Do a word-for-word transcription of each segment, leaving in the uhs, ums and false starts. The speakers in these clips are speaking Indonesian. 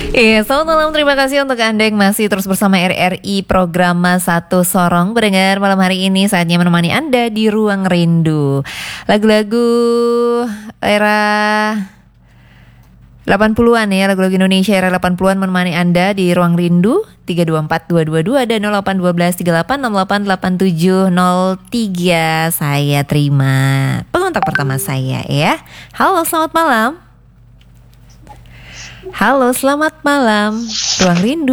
Iya, selamat malam. Terima kasih untuk Anda yang masih terus bersama R R I program Satu Sorong. Berdengar malam hari ini saatnya menemani Anda di Ruang Rindu. Lagu-lagu era delapan puluhan ya, lagu-lagu Indonesia era delapan puluhan menemani Anda di Ruang Rindu. Tiga dua empat dua dua dua dan nol delapan satu dua tiga delapan enam delapan delapan tujuh nol tiga. Saya terima pengontak pertama saya ya. Halo, selamat malam. Halo, selamat malam. Ruang Rindu.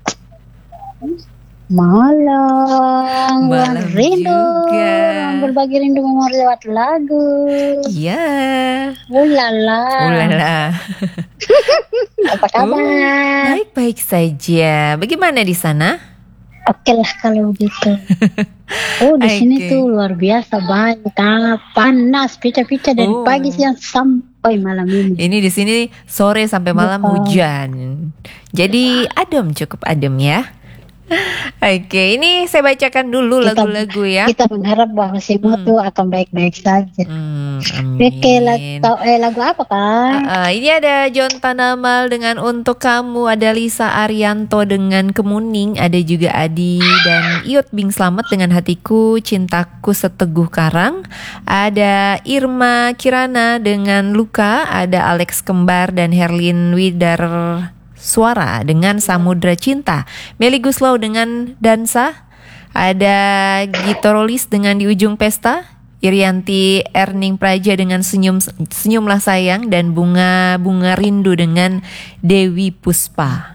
Malam, Malam Ruang Rindu. juga. Ruang berbagi rindu memori lewat lagu. Iya. Ulala. Ulala. Apa kabar? Uh, baik-baik saja. Bagaimana di sana? Oke lah kalau begitu. Oh di Oke. sini tuh luar biasa banyak, panas, pica-pica dari Oh. pagi siang sampai malam ini. Ini di sini sore sampai malam Betul. hujan. Jadi adem, cukup adem ya. Oke, ini saya bacakan dulu Kita- lagu-lagu ya. Kita berharap bahwa semua Hmm. tuh akan baik-baik saja. Hmm, Oke, lagu, amin. eh, lagu apa kan? Ah, ah, ini ada John Tanamal dengan Untuk Kamu, ada Lisa Arianto dengan Kemuning, ada juga Adi dan Iyut Bing Slamet dengan Hatiku, Cintaku Seteguh Karang, ada Irma Kirana dengan Luka, ada Alex Kembar dan Herlin Widar Suara dengan Samudra Cinta, Meli Guslau dengan Dansa, ada Gito Rolis dengan Di Ujung Pesta, Irianti Erning Praja dengan Senyum Senyumlah Sayang, dan Bunga Bunga Rindu dengan Dewi Puspa.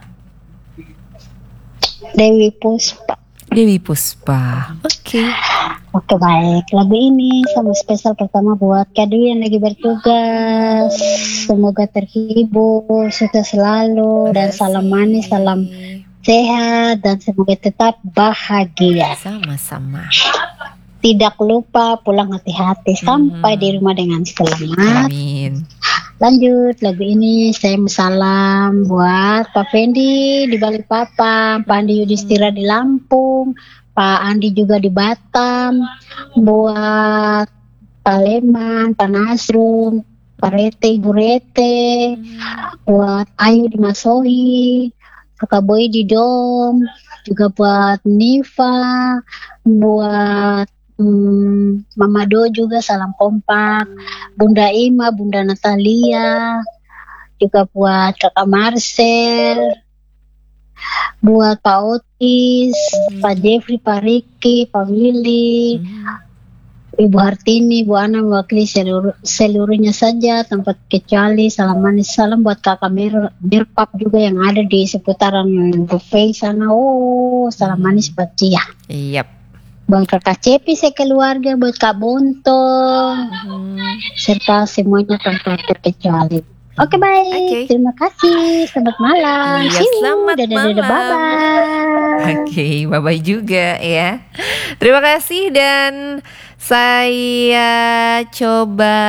Dewi Puspa. Dewi Puspa. Oke. Oke baik, lagu ini sama spesial pertama buat Kak Dwi yang lagi bertugas. Semoga terhibur, sukses selalu, dan salam manis, salam sehat, dan semoga tetap bahagia. Sama-sama. Tidak lupa pulang hati-hati sampai di rumah dengan selamat. Amin. Lanjut, lagu ini saya mau salam buat Pak Fendi di Balikpapan, Pak Andi Yudhistira di Lampung, Pak Andi juga di Batam, buat Pak Leman, Pak Nasrum, Pak Rete, Ibu Rete, buat Ayu di Masohi, Kakak Boy di Dom, juga buat Niva, buat Hmm, Mama Do juga salam kompak, Bunda Ima, Bunda Natalia, juga buat Kakak Marcel, buat Pak Otis, Pak Jeffrey, Pak Ricky, Pak Willy, Ibu Hartini, Bu Ana mewakili seluruh, seluruhnya saja tanpa kecuali. Salam manis, salam buat Kakak Mir, Mirpap juga yang ada di seputaran buffet sana. Oh, salam manis buat dia. Yap. Buat Kakak Cepi sekeluarga, buat Kak Bontong, serta semuanya tanpa terkecuali. Oke baik, Oke. terima kasih. Selamat malam. Iya, See you. selamat Dadah, dadah, malam. bye-bye. Oke, bye-bye juga ya. Terima kasih, dan saya coba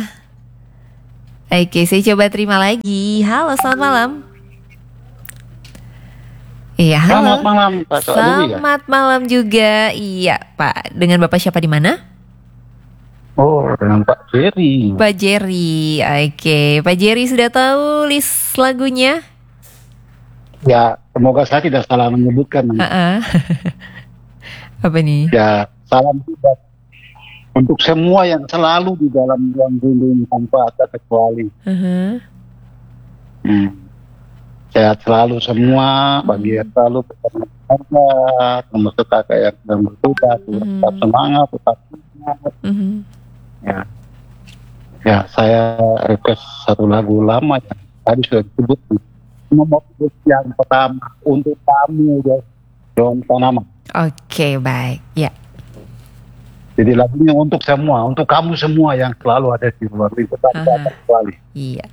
Oke, saya coba terima lagi. Halo, selamat malam. Iya, halo. Selamat malam, Pak Soal Dwi, ya? Selamat malam juga. Iya, Pak. Dengan Bapak siapa di mana? Oh, dengan Pak Jerry. Pak Jerry. Oke, Pak Jerry sudah tahu list lagunya? Ya, semoga saya tidak salah menyebutkan. Heeh. Apa nih? Ya, salam juga untuk semua yang selalu di dalam ruang rindu ini tanpa ada kecuali. Uh-huh. Hmm. Sehat selalu semua, bahagia selalu bersama keluarga, termasuk kakak yang sedang bertugas, tetap semangat, tetap semangat. Uh-huh. Ya, ya saya request satu lagu lama yang tadi sudah disebut. Nomor yang pertama untuk kamu, John Tanamal. Oke, baik. Ya. Jadi lagunya untuk semua, untuk kamu semua yang selalu ada di luar itu tanpa Aha. terkecuali. Iya.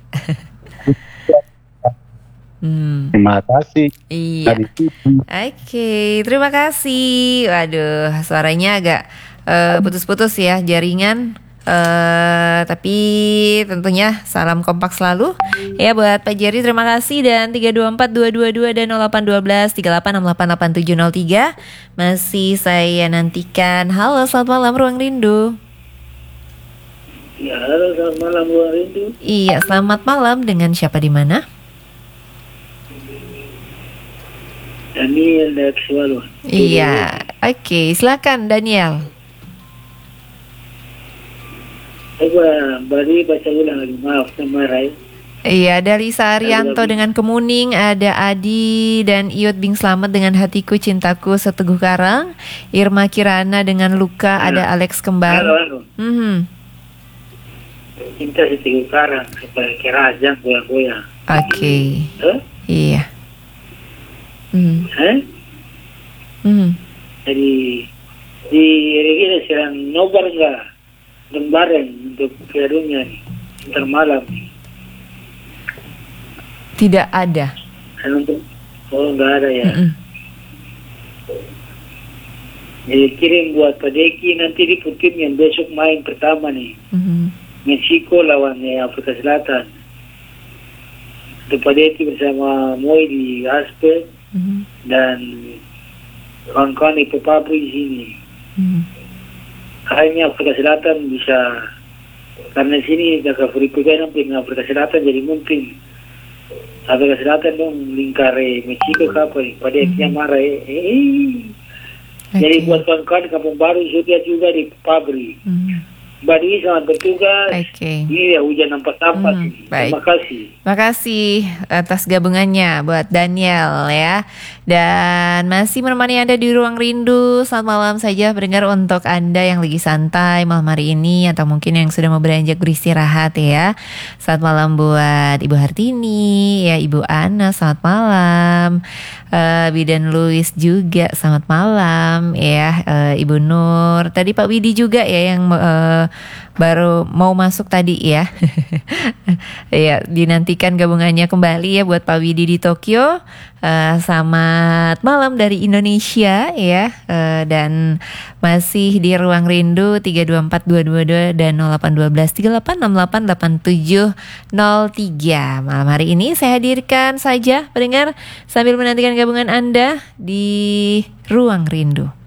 Hmm. Terima kasih. Iya. Dari sini. Oke, terima kasih. Waduh, suaranya agak eh, putus-putus ya jaringan. Eh, tapi tentunya salam kompak selalu ya buat Pak Jerry. Terima kasih, dan tiga dua empat dua dua dua dan nol delapan satu dua tiga delapan enam delapan delapan tujuh nol tiga masih saya nantikan. Halo, selamat malam Ruang Rindu. Ya, halo, selamat malam Ruang Rindu. Iya, selamat malam. Dengan siapa di mana? Daniel dari Swalu. Iya, oke, silakan Daniel. Coba bari baca ulang lagi, maaf sama Rai. Iya, ada Lisa Arianto dengan Kemuning, ada Adi dan Iut Bing Slamet dengan Hatiku Cintaku Seteguh Karang, Irma Kirana dengan Luka, ada Alex Kembar. Halo, halo. Mhm. Cinta seteguh karang supaya kerajaan goyang-goyang. Oke. Huh? Iya. Mhm. Eh? Mhm. Jadi di Regina sedang nobar enggak lembaran untuk piadunya nih ntar malam nih. Tidak ada. Dan untuk oh enggak ada ya. Mhm. Jadi kirim buat Pak Deki nanti di tim yang besok main pertama nih. Mhm. Meksiko lawan eh, Afrika Selatan. Itu Pak Deki bersama Moy di Aspen Mhm. dan kawan-kawan di Pepabri di sini. Mhm. Kayaknya Afrika Selatan bisa karena sini jaga Afrika dengan Afrika Selatan jadi mungkin Afrika Selatan dong lingkare Meksiko kapal pada yang marah eh, eh. Jadi Oke. buat kawan-kawan di Kampung Baru sudah juga di Pabri. Mhm. Badi sangat bertugas. Oke. Ini ya hujan nampak-nampak Hmm, ini. baik. Terima kasih. Terima kasih atas gabungannya buat Daniel ya. Dan masih menemani Anda di Ruang Rindu. Selamat malam saja pendengar untuk Anda yang lagi santai malam hari ini atau mungkin yang sudah mau beranjak beristirahat ya. Selamat malam buat Ibu Hartini, ya Ibu Ana, selamat malam. Uh, Bidan Louis juga selamat malam ya. Uh, Ibu Nur. Tadi Pak Widi juga ya yang uh, baru mau masuk tadi ya. Ya, dinantikan gabungannya kembali ya buat Pak Widi di Tokyo. Uh, selamat malam dari Indonesia ya. Uh, dan masih di Ruang Rindu tiga dua empat dua dua dua dan nol delapan satu dua tiga delapan enam delapan delapan tujuh nol tiga. Malam hari ini saya hadirkan saja pendengar sambil menantikan gabungan Anda di Ruang Rindu.